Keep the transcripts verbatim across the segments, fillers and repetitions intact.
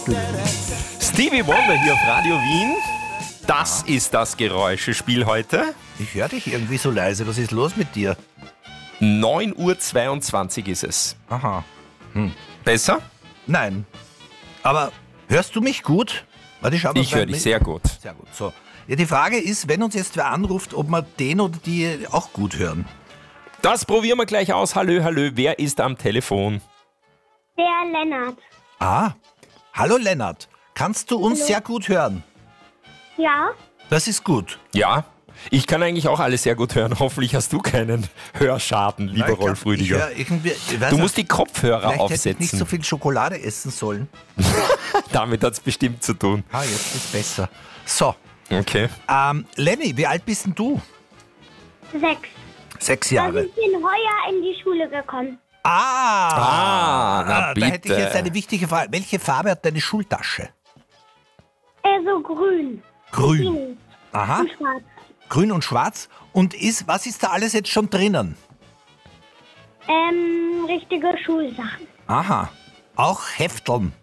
Stevie Wonder hier auf Radio Wien. Das ist das Geräuschespiel heute. Ich höre dich irgendwie so leise. Was ist los mit dir? neun Uhr zweiundzwanzig ist es. Aha. Besser? Nein. Aber hörst du mich gut? Warte, schau mal Ich höre rein. dich sehr gut. Sehr gut. So. Ja, die Frage ist, wenn uns jetzt wer anruft, ob wir den oder die auch gut hören. Das probieren wir gleich aus. Hallo, hallo. Wer ist am Telefon? Der Lennart. Ah, hallo Lennart. Kannst du uns Hallo. sehr gut hören? Ja? Das ist gut. Ja, ich kann eigentlich auch alles sehr gut hören. Hoffentlich hast du keinen Hörschaden, lieber Ja, ich glaub, Rolf Rüdiger. Ich hör irgendwie, ich weiß Du nicht, musst die Kopfhörer vielleicht hätte ich aufsetzen. nicht so viel Schokolade essen sollen. Damit hat es bestimmt zu tun. Ah, jetzt ist besser. So, Okay. ähm, Lenny, wie alt bist denn du? Sechs. Sechs Da Jahre. sind wir heuer in die Schule gekommen. Ah, Ah, na da hätte ich bitte. jetzt eine wichtige Frage. Welche Farbe hat deine Schultasche? Äh, so grün. Grün. Grün Aha, und schwarz. grün und schwarz. Und ist, was ist da alles jetzt schon drinnen? Ähm, richtige Schulsachen. Aha, auch Hefteln.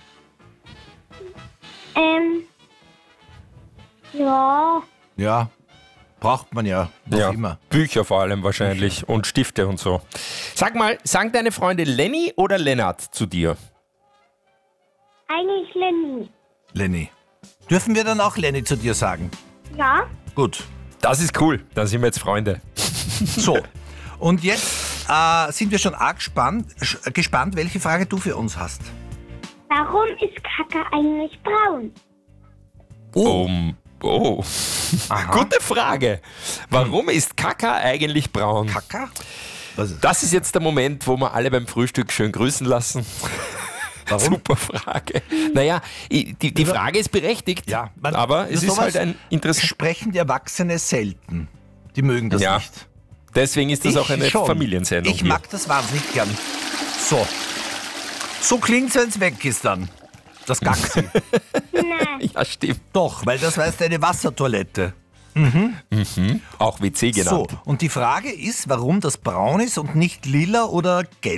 Ähm, ja. Ja, braucht man ja noch Ja, immer. Bücher vor allem wahrscheinlich und Stifte und so. Sag mal, sagen deine Freunde Lenny oder Lennart zu dir? Eigentlich Lenny. Lenny. Dürfen wir dann auch Lenny zu dir sagen? Ja? Gut. Das ist cool, dann sind wir jetzt Freunde. So, und jetzt äh, sind wir schon arg gespannt, sch- gespannt, welche Frage du für uns hast. Warum ist Kacke eigentlich braun? Um, oh, Aha. gute Frage. Warum ist Kaka eigentlich braun? Kaka? Was ist, Das ist jetzt der Moment, wo wir alle beim Frühstück schön grüßen lassen. warum? Super Frage. Naja, i- die, die Über- Frage ist berechtigt, Ja, man- aber es über ist sowas halt ein interessant. Sprechen die Erwachsene selten. Die mögen das Ja, nicht. deswegen ist das auch eine schon. Familiensendung. Ich hier. mag das wahnsinnig gern. So. So klingt's, wenn es weg ist dann. Das Gaxi. Nein. Ja, stimmt. Doch, weil das heißt eine Wassertoilette. Auch W C genannt. So, und die Frage ist, warum das braun ist und nicht lila oder gelb.